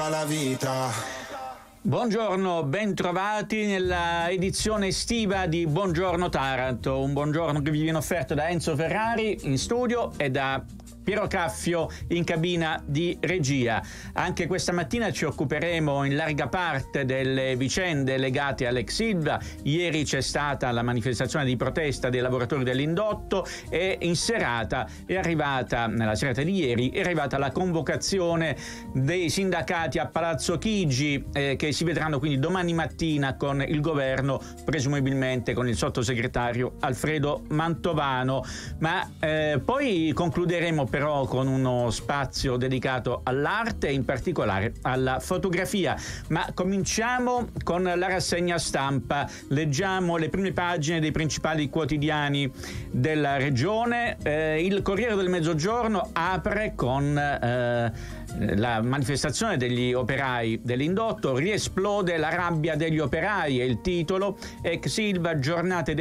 la vita. Buongiorno, ben trovati nella edizione estiva di Buongiorno Taranto, un buongiorno che vi viene offerto da Enzo Ferrari in studio e da Piero Caffio in cabina di regia. Anche questa mattina ci occuperemo in larga parte delle vicende legate all'ex Ilva. Ieri c'è stata la manifestazione di protesta dei lavoratori dell'indotto e in serata nella serata di ieri, è arrivata la convocazione dei sindacati a Palazzo Chigi che si vedranno quindi domani mattina con il governo, presumibilmente con il sottosegretario Alfredo Mantovano. Ma poi concluderemo però con uno spazio dedicato all'arte e in particolare alla fotografia. Ma cominciamo con la rassegna stampa. Leggiamo le prime pagine dei principali quotidiani della regione. Il Corriere del Mezzogiorno apre con la manifestazione degli operai dell'indotto. Riesplode la rabbia degli operai, è il titolo. Ex Ilva, giornate